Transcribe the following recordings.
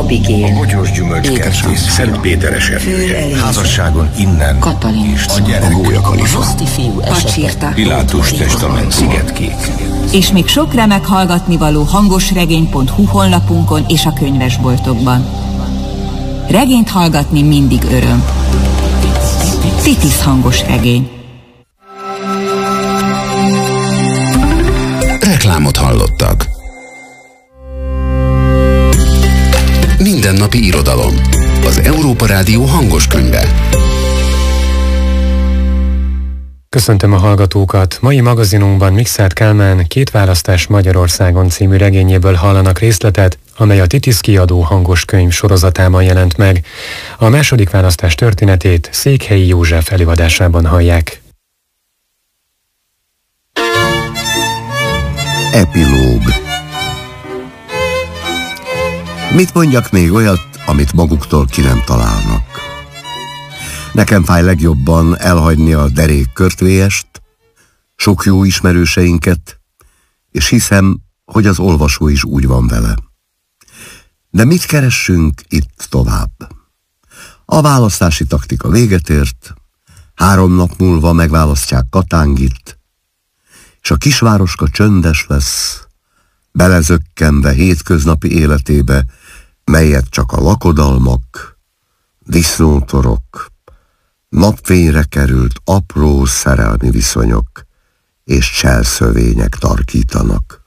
Abigél, a bogyós gyümölcskertész, Szent Péter esernyője, házasságon innen, Katalin, és a gyerek, a Gólya Kalifa, Pacsirta, Pilátus testament, Szigetkék. És még sok remek hallgatnivaló hangosregény.hu honlapunkon és a könyvesboltokban. Regényt hallgatni mindig öröm. Titis hangos regény. Reklámot hallottak. Mindennapi irodalom. Az Európa Rádió hangos könyve. Köszöntöm a hallgatókat! Mai magazinunkban Mikszáth Kálmán Két választás Magyarországon című regényéből hallanak részletet, amely a Titis kiadó hangos könyv sorozatában jelent meg. A második választás történetét Székhelyi József előadásában hallják. Epilóg. Mit mondjak még olyat, amit maguktól ki nem találnak? Nekem fáj legjobban elhagyni a derék körtvélyest, sok jó ismerőseinket, és hiszem, hogy az olvasó is úgy van vele. De mit keressünk itt tovább? A választási taktika véget ért, 3 nap múlva megválasztják Katángit, és a kisvároska csöndes lesz, belezökkenve hétköznapi életébe, melyet csak a lakodalmak, disznótorok, napfényre került apró szerelmi viszonyok és cselszövények tarkítanak.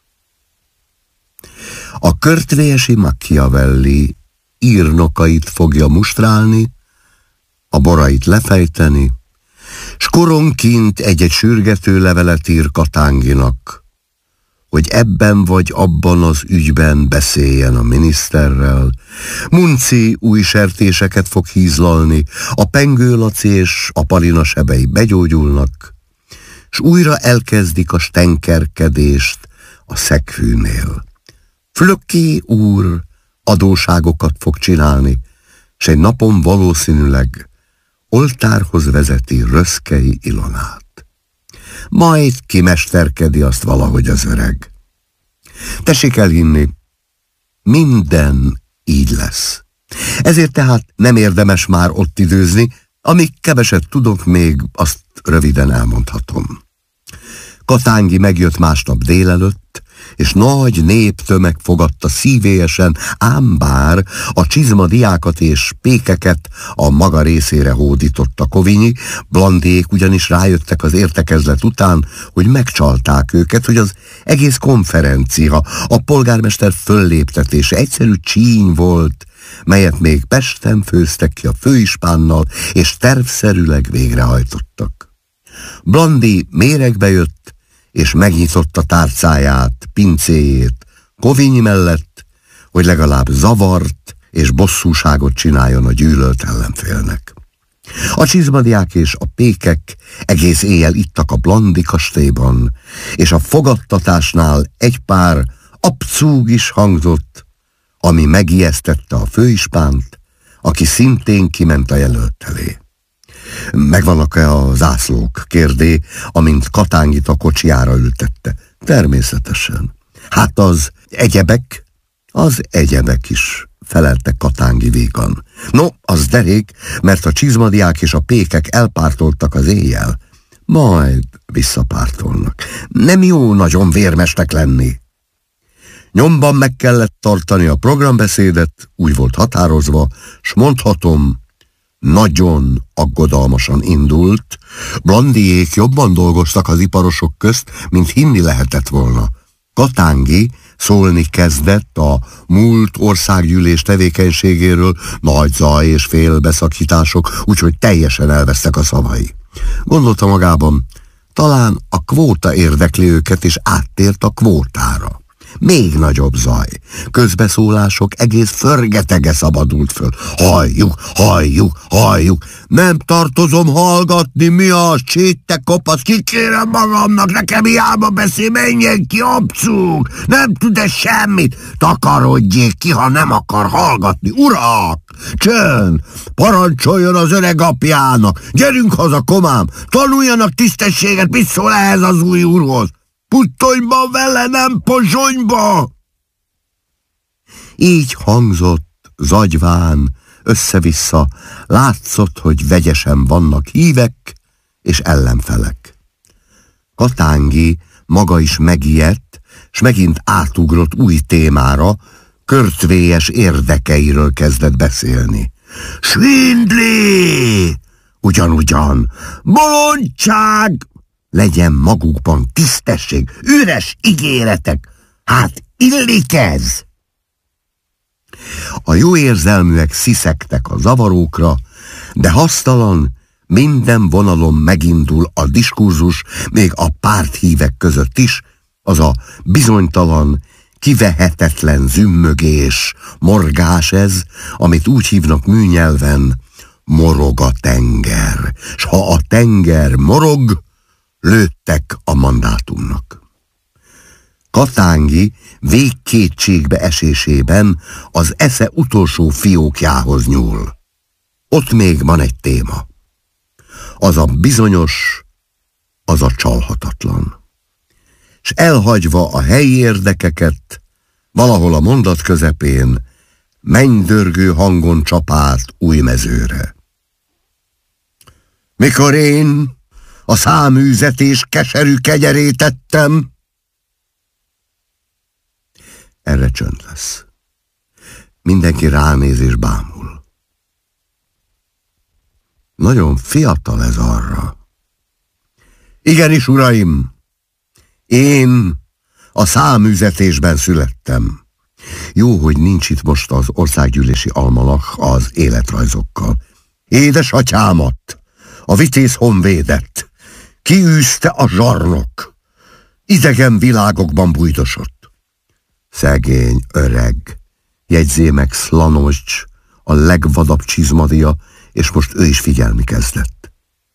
A körtvélyesi Machiavelli írnokait fogja mustrálni, a borait lefejteni, s koronként egy-egy sürgető levelet ír Katánginak, hogy ebben vagy abban az ügyben beszéljen a miniszterrel. Munci új sertéseket fog hízlalni, a Pengő Laci és a Palina sebei begyógyulnak, s újra elkezdik a stenkerkedést a szegfűnél. Flökké úr adóságokat fog csinálni, s egy napon valószínűleg oltárhoz vezeti Röszkei Ilonát. Majd kimesterkedi azt valahogy az öreg. Tessék elhinni, minden így lesz. Ezért tehát nem érdemes már ott időzni, amíg keveset tudok még, azt röviden elmondhatom. Katángi megjött másnap délelőtt, és nagy néptömeg fogadta szívélyesen, ám bár a csizmadiákat és pékeket a maga részére hódította Kovinyi, Blandiék ugyanis rájöttek az értekezlet után, hogy megcsalták őket, hogy az egész konferencia, a polgármester fölléptetése egyszerű csíny volt, melyet még Pesten főztek ki a főispánnal, és tervszerűleg végrehajtottak. Blandi méregbe jött, és megnyitotta tárcáját, pincéjét Kovinyi mellett, hogy legalább zavart és bosszúságot csináljon a gyűlölt ellenfélnek. A csizmadiák és a pékek egész éjjel ittak a Blandi kastélyban, és a fogadtatásnál egy pár abcúg is hangzott, ami megijesztette a főispánt, aki szintén kiment a jelölt elé. Megvannak-e a zászlók? Kérdé, amint Katángit a kocsiára ültette. Természetesen. Hát az egyebek is, felelte Katángi vígan. No, az derék, mert a csizmadiák és a pékek elpártoltak az éjjel. Majd visszapártolnak. Nem jó nagyon vérmesnek lenni. Nyomban meg kellett tartani a programbeszédet, úgy volt határozva, s mondhatom, nagyon aggodalmasan indult. Blandiék jobban dolgoztak az iparosok közt, mint hinni lehetett volna. Katángi szólni kezdett a múlt országgyűlés tevékenységéről, nagy zaj és félbeszakítások, úgyhogy teljesen elvesztek a szavai. Gondolta magában, talán a kvóta érdekli őket, és áttért a kvótára. Még nagyobb zaj. Közbeszólások, egész förgetege szabadult föl. Halljuk. Nem tartozom hallgatni, mi az? Csítte kopasz, kikérem magamnak, nekem hiába beszél, menjen ki, abcúg! Nem tud-e semmit? Takarodjék ki, ha nem akar hallgatni. Urak! Csönd! Parancsoljon az öreg apjának! Gyerünk haza, komám! Tanuljanak tisztességet, mit szól ehhez az új úrhoz? Puttonyba vele, nem pozsonyba! Így hangzott zagyván, össze-vissza látszott, hogy vegyesen vannak hívek és ellenfelek. Katángi maga is megijedt, s megint átugrott új témára, körtvélyes érdekeiről kezdett beszélni. Svindli! Ugyan, bolondság! Legyen magukban tisztesség, üres ígéretek, hát illik ez! A jó érzelműek sziszegtek a zavarókra, de hasztalan, minden vonalon megindul a diskurzus, még a párthívek között is, az a bizonytalan, kivehetetlen zümmögés, morgás ez, amit úgy hívnak műnyelven, morog a tenger, s ha a tenger morog, lőttek a mandátumnak. Katángi végkétségbe esésében az esze utolsó fiókjához nyúl. Ott még van egy téma. Az a bizonyos, az a csalhatatlan. S elhagyva a helyi érdekeket, valahol a mondat közepén mennydörgő hangon csap át új mezőre. Mikor én a száműzetés keserű kegyerét ettem, erre csönd lesz. Mindenki ránéz és bámul. Nagyon fiatal ez arra. Igenis, uraim, én a száműzetésben születtem. Jó, hogy nincs itt most az országgyűlési almanach az életrajzokkal. Édesatyámat, a vitéz honvédet, kiűzte a zsarnok, idegen világokban bújdosott. Szegény, öreg, jegyzé meg Szlanocs, a legvadabb csizmadia, és most ő is figyelni kezdett.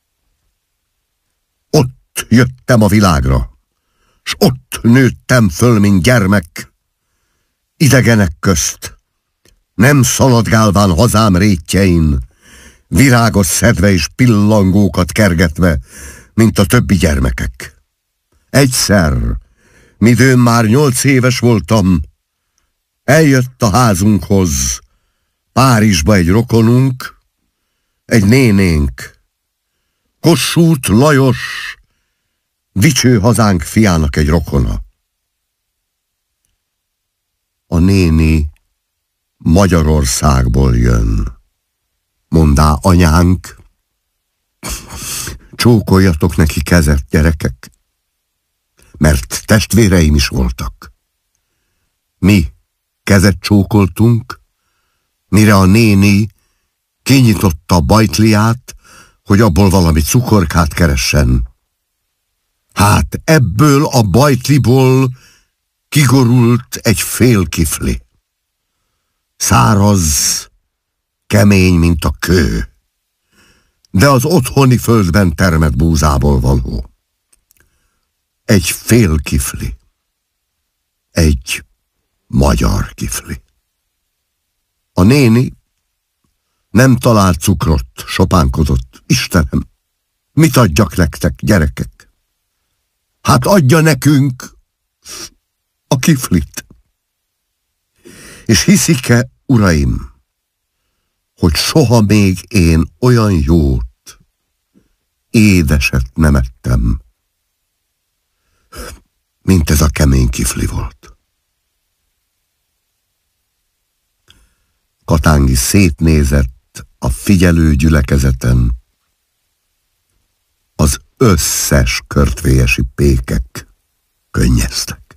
Ott jöttem a világra, s ott nőttem föl, mint gyermek, idegenek közt, nem szaladgálván hazám rétjein, virágot szedve és pillangókat kergetve, mint a többi gyermekek. Egyszer, midőn már 8 éves voltam, eljött a házunkhoz Párizsba egy rokonunk, egy nénénk, Kossuth Lajos, dicső hazánk fiának egy rokona. A néni Magyarországból jön, mondá anyánk. Csókoljatok neki kezet, gyerekek, mert testvéreim is voltak. Mi kezet csókoltunk, mire a néni kinyitotta a bajtliát, hogy abból valami cukorkát keressen. Hát ebből a bajtliból kigorult egy fél kifli. Száraz, kemény, mint a kő, de az otthoni földben termett búzából való. Egy fél kifli. Egy magyar kifli. A néni nem talált cukrot, sopánkodott. Istenem, mit adjak nektek, gyerekek? Hát adja nekünk a kiflit. És hiszik-e, uraim, hogy soha még én olyan jót, édeset nem ettem, mint ez a kemény kifli volt. Katángi szétnézett a figyelő gyülekezeten. Az összes körtvélyesi pékek könnyeztek.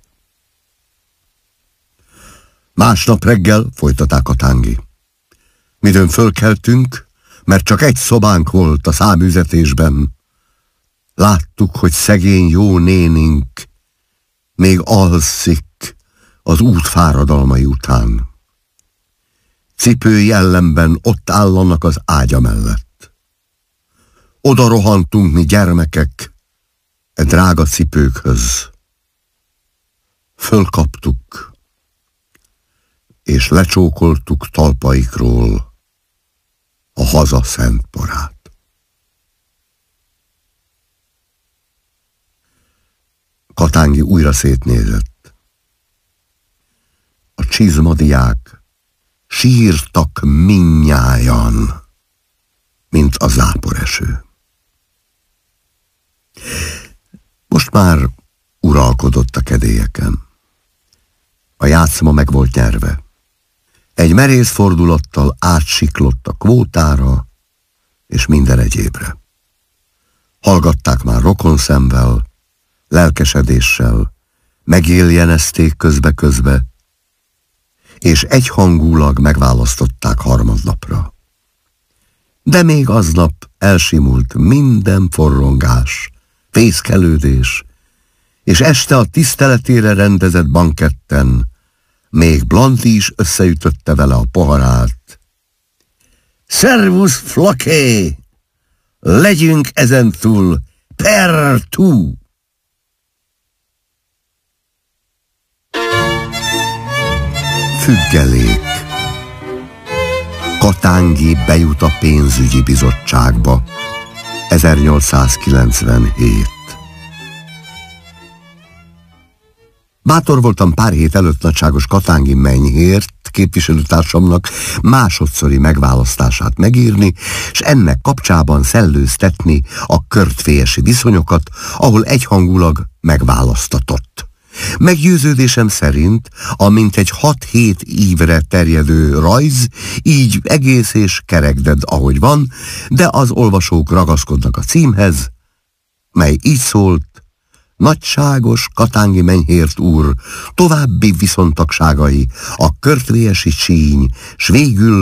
Másnap reggel, folytatták Katángi, midőn fölkeltünk, mert csak egy szobánk volt a száműzetésben, láttuk, hogy szegény jó nénink még alszik az út fáradalmai után. Cipői ellenben ott állanak az ágya mellett. Oda rohantunk mi gyermekek e drága cipőkhöz. Fölkaptuk, és lecsókoltuk talpaikról a haza szent porát. Katángi újra szétnézett. A csizmadiák Sírtak mindnyájan, mint a záporeső. Most már uralkodott a kedélyeken. A játszma meg volt nyerve. Egy merész fordulattal átsiklott a kvótára és minden egyébre. Hallgatták már rokonszemvel, lelkesedéssel, megéljenezték közbe-közbe, és egyhangulag megválasztották harmadnapra. De még aznap elsimult minden forrongás, fészkelődés, és este a tiszteletére rendezett banketten még Blanti is összeütötte vele a poharát. Servus Flaké! Legyünk ezentúl per tú! Függelék. Katángi bejut a pénzügyi bizottságba. 1897. Bátor voltam pár hét előtt nagyságos Katángi Menyhért képviselőtársamnak másodszori megválasztását megírni, és ennek kapcsában szellőztetni a körtfélyesi viszonyokat, ahol egyhangulag megválasztatott. Meggyőződésem szerint a mintegy 6-7 évre terjedő rajz így egész és kerekded, ahogy van, de az olvasók ragaszkodnak a címhez, mely így szólt: Nagyságos Katángi Menyhért úr további viszontagságai a körtfélyesi síny, s végül